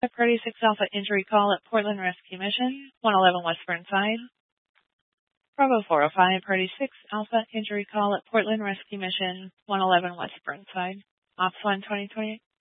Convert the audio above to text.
Party 6 Alpha injury call at Portland Rescue Mission, 111 West Burnside. Bravo 405, Party 6 Alpha injury call at Portland Rescue Mission, 111 West Burnside. Ops 1 2020.